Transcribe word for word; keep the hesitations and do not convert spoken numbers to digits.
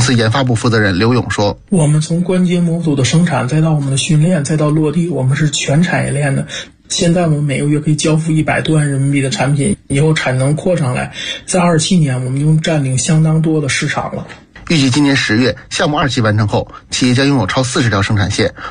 司研发部负责人刘勇说：“ 我们从关节模组的生产，再到我们的训练，再到落地，我们是全产业链的。现在我们每个月可以交付一百多万人民币的产品，以后产能扩上来，在二七年我们就占领相当多的市场了。” 预计今年十月项目二期完成后，企业将拥有超四十条生产线，